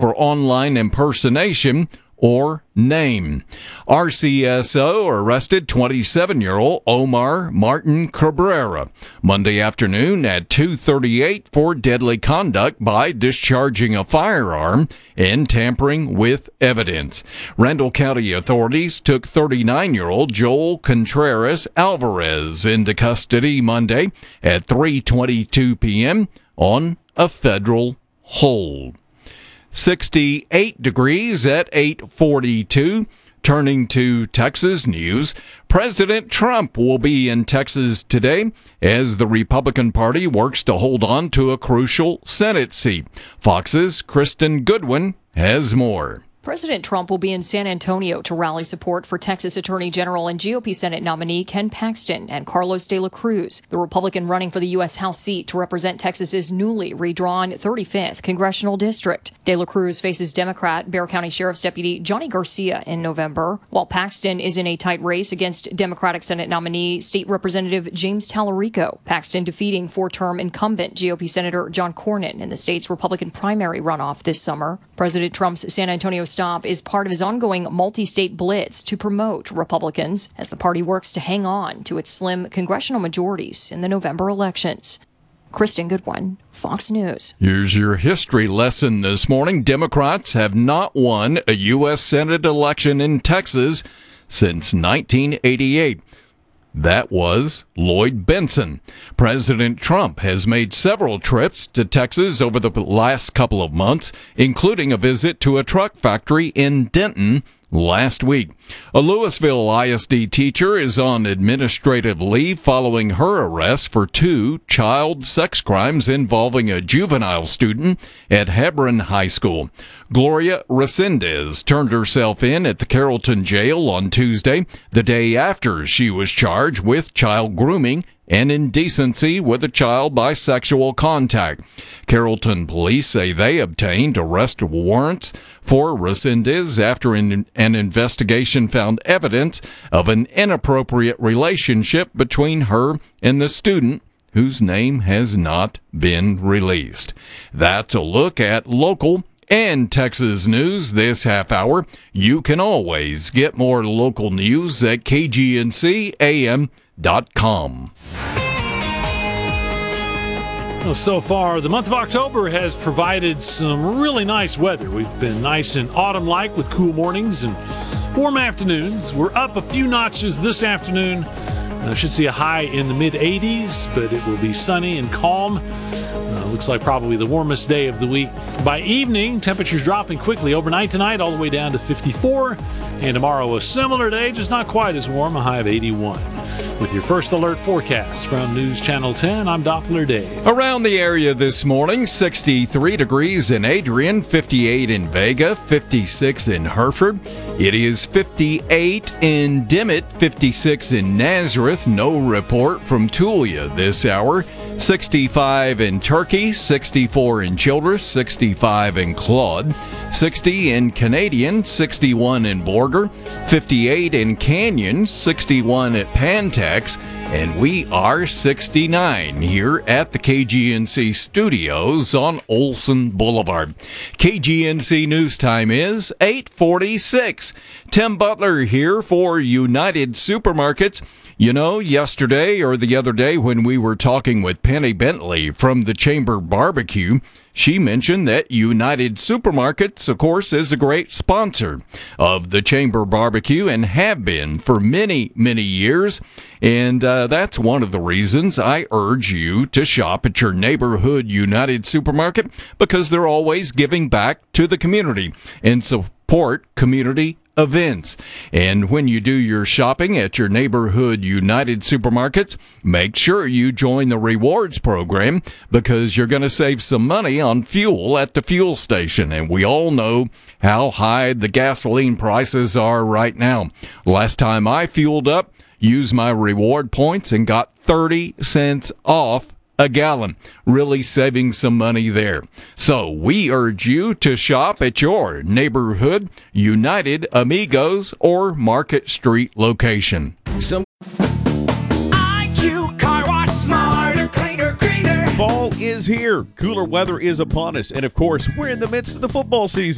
for online impersonation or name. RCSO arrested 27-year-old Omar Martin Cabrera Monday afternoon at 2:38 for deadly conduct by discharging a firearm and tampering with evidence. Randall County authorities took 39-year-old Joel Contreras Alvarez into custody Monday at 3:22 p.m. on a federal hold. 68 degrees at 8:42. Turning to Texas news, President Trump will be in Texas today as the Republican Party works to hold on to a crucial Senate seat. Fox's Kristen Goodwin has more. President Trump will be in San Antonio to rally support for Texas Attorney General and GOP Senate nominee Ken Paxton and Carlos de la Cruz, the Republican running for the U.S. House seat to represent Texas's newly redrawn 35th congressional district. De la Cruz faces Democrat Bexar County Sheriff's Deputy Johnny Garcia in November, while Paxton is in a tight race against Democratic Senate nominee State Representative James Tallarico. Paxton defeating four-term incumbent GOP Senator John Cornyn in the state's Republican primary runoff this summer. President Trump's San Antonio stop is part of his ongoing multi-state blitz to promote Republicans as the party works to hang on to its slim congressional majorities in the November elections. Kristen Goodwin, Fox News. Here's your history lesson this morning. Democrats have not won a U.S. Senate election in Texas since 1988. That was Lloyd Bentsen. President Trump has made several trips to Texas over the last couple of months, including a visit to a truck factory in Denton last week. A Louisville ISD teacher is on administrative leave following her arrest for 2 child sex crimes involving a juvenile student at Hebron High School. Gloria Resendez turned herself in at the Carrollton jail on Tuesday, the day after she was charged with child grooming and indecency with a child by sexual contact. Carrollton police say they obtained arrest warrants for Resendez after an investigation found evidence of an inappropriate relationship between her and the student, whose name has not been released. That's a look at local and Texas news this half hour. You can always get more local news at kgncam.com. Well, so far, the month of October has provided some really nice weather. We've been nice and autumn-like with cool mornings and warm afternoons. We're up a few notches this afternoon. Should see a high in the mid-80s, but it will be sunny and calm. Looks like probably the warmest day of the week. By evening, temperatures dropping quickly overnight tonight, all the way down to 54. And tomorrow, a similar day, just not quite as warm, a high of 81. With your first alert forecast from News Channel 10, I'm Doppler Dave. Around the area this morning, 63 degrees in Adrian, 58 in Vega, 56 in Hereford. It is 58 in Dimmitt, 56 in Nazareth. No report from Tulia this hour. 65 in Turkey, 64 in Childress, 65 in Claude, 60 in Canadian, 61 in Borger, 58 in Canyon, 61 at Pantex, and we are 69 here at the KGNC studios on Olson Boulevard. KGNC News Time is 8:46. Tim Butler here for United Supermarkets. You know, yesterday or the other day when we were talking with Penny Bentley from the Chamber Barbecue, she mentioned that United Supermarkets, of course, is a great sponsor of the Chamber Barbecue and have been for many, many years. And that's one of the reasons I urge you to shop at your neighborhood United Supermarket, because they're always giving back to the community and support community events. And when you do your shopping at your neighborhood United Supermarkets, make sure you join the rewards program, because you're going to save some money on fuel at the fuel station. And we all know how high the gasoline prices are right now. Last time I fueled up, used my reward points and got 30 cents off a gallon, really saving some money there. So we urge you to shop at your neighborhood United Amigos or Market Street location. IQ Car Wash, smarter, cleaner, greener. Fall is here. Cooler weather is upon us. And of course, we're in the midst of the football season.